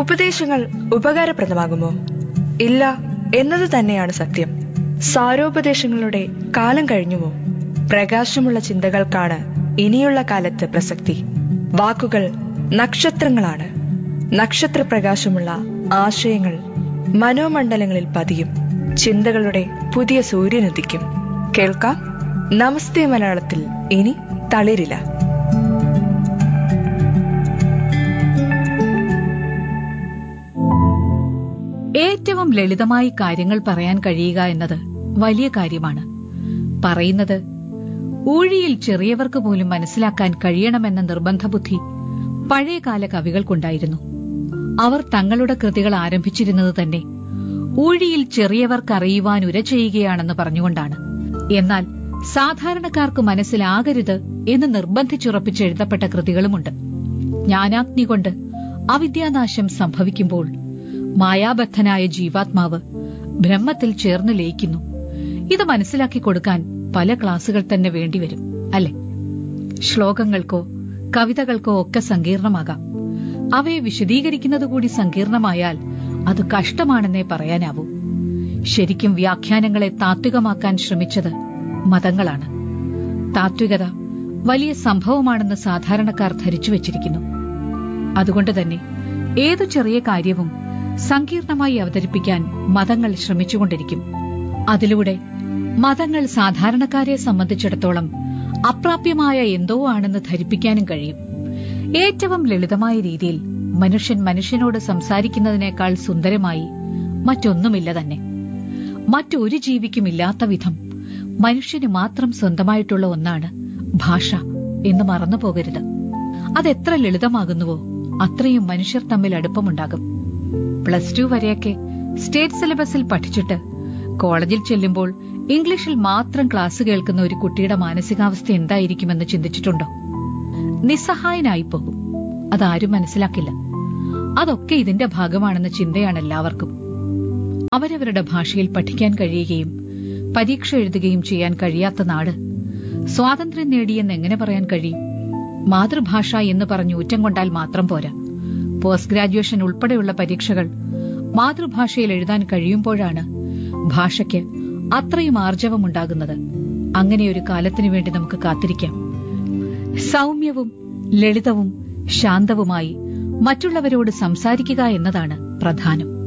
ഉപദേശങ്ങൾ ഉപകാരപ്രദമാകുമോ? ഇല്ല എന്നത് തന്നെയാണ് സത്യം. സാരോപദേശങ്ങളുടെ കാലം കഴിഞ്ഞുവോ? പ്രകാശമുള്ള ചിന്തകൾക്കാണ് ഇനിയുള്ള കാലത്ത് പ്രസക്തി. വാക്കുകൾ നക്ഷത്രങ്ങളാണ്. നക്ഷത്രപ്രകാശമുള്ള ആശയങ്ങൾ മനോമണ്ഡലങ്ങളിൽ പതിയും. ചിന്തകളുടെ പുതിയ സൂര്യനുദിക്കും. കേൾക്കാം നമസ്തേ മലയാളത്തിൽ ഇനി തളിരില്ല. ഏറ്റവും ലളിതമായി കാര്യങ്ങൾ പറയാൻ കഴിയുക എന്നത് വലിയ കാര്യമാണ്. പറയുന്നത് ഊഴിയിൽ ചെറിയവർക്ക് പോലും മനസ്സിലാക്കാൻ കഴിയണമെന്ന നിർബന്ധബുദ്ധി പഴയകാല കവികൾക്കുണ്ടായിരുന്നു. അവർ തങ്ങളുടെ കൃതികൾ ആരംഭിച്ചിരുന്നത് തന്നെ ഊഴിയിൽ ചെറിയവർക്കറിയുവാൻ ഉര ചെയ്യുകയാണെന്ന് പറഞ്ഞുകൊണ്ടാണ്. എന്നാൽ സാധാരണക്കാർക്ക് മനസ്സിലാകരുത് എന്ന് നിർബന്ധിച്ചുറപ്പിച്ചെഴുതപ്പെട്ട കൃതികളുമുണ്ട്. ജ്ഞാനാഗ്നി കൊണ്ട് അവിദ്യാനാശം സംഭവിക്കുമ്പോൾ മായാബദ്ധനായ ജീവാത്മാവ് ബ്രഹ്മത്തിൽ ചേർന്ന് ലയിക്കുന്നു. ഇത് മനസ്സിലാക്കി കൊടുക്കാൻ പല ക്ലാസുകൾ തന്നെ വേണ്ടിവരും, അല്ലെ? ശ്ലോകങ്ങൾക്കോ കവിതകൾക്കോ ഒക്കെ സങ്കീർണമാകാം. അവയെ വിശദീകരിക്കുന്നത് കൂടി സങ്കീർണമായാൽ അത് കഷ്ടമാണെന്നേ പറയാനാവൂ. ശരിക്കും വ്യാഖ്യാനങ്ങളെ താത്വികമാക്കാൻ ശ്രമിച്ചത് മതങ്ങളാണ്. താത്വികത വലിയ സംഭവമാണെന്ന് സാധാരണക്കാർ ധരിച്ചു വച്ചിരിക്കുന്നു. അതുകൊണ്ട് തന്നെ ഏതു ചെറിയ കാര്യവും സങ്കീർണമായി അവതരിപ്പിക്കാൻ മതങ്ങൾ ശ്രമിച്ചുകൊണ്ടിരിക്കും. അതിലൂടെ മതങ്ങൾ സാധാരണക്കാരെ സംബന്ധിച്ചിടത്തോളം അപ്രാപ്യമായ എന്തോ ആണെന്ന് ധരിപ്പിക്കാനും കഴിയും. ഏറ്റവും ലളിതമായ രീതിയിൽ മനുഷ്യൻ മനുഷ്യനോട് സംസാരിക്കുന്നതിനേക്കാൾ സുന്ദരമായി മറ്റൊന്നുമില്ല തന്നെ. മറ്റൊരു ജീവിക്കുമില്ലാത്ത വിധം മനുഷ്യന് മാത്രം സ്വന്തമായിട്ടുള്ള ഒന്നാണ് ഭാഷ എന്ന് മറന്നു പോകരുത്. അതെത്ര ലളിതമാകുന്നുവോ അത്രയും മനുഷ്യർ തമ്മിൽ അടുപ്പമുണ്ടാകും. +2 വരെയൊക്കെ സ്റ്റേറ്റ് സിലബസിൽ പഠിച്ചിട്ട് കോളേജിൽ ചെല്ലുമ്പോൾ ഇംഗ്ലീഷിൽ മാത്രം ക്ലാസ് കേൾക്കുന്ന ഒരു കുട്ടിയുടെ മാനസികാവസ്ഥ എന്തായിരിക്കുമെന്ന് ചിന്തിച്ചിട്ടുണ്ടോ? നിസ്സഹായനായിപ്പോകും. അതാരും മനസ്സിലാക്കില്ല. അതൊക്കെ ഇതിന്റെ ഭാഗമാണെന്ന ചിന്തയാണ് എല്ലാവർക്കും. അവരവരുടെ ഭാഷയിൽ പഠിക്കാൻ കഴിയുകയും പരീക്ഷ എഴുതുകയും ചെയ്യാൻ കഴിയാത്ത നാട് സ്വാതന്ത്ര്യം നേടിയെന്ന് എങ്ങനെ പറയാൻ കഴിയും? മാതൃഭാഷ എന്ന് പറഞ്ഞ് ഊറ്റം കൊണ്ടാൽ മാത്രം പോരാ. പോസ്റ്റ് ഗ്രാജുവേഷൻ ഉൾപ്പെടെയുള്ള പരീക്ഷകൾ മാതൃഭാഷയിൽ എഴുതാൻ കഴിയുമ്പോഴാണ് ഭാഷയ്ക്ക് അത്രയും ആർജവമുണ്ടാകുന്നത്. അങ്ങനെയൊരു കാലത്തിനു വേണ്ടി നമുക്ക് കാത്തിരിക്കാം. സൗമ്യവും ലളിതവും ശാന്തവുമായി മറ്റുള്ളവരോട് സംസാരിക്കുക എന്നതാണ് പ്രധാനം.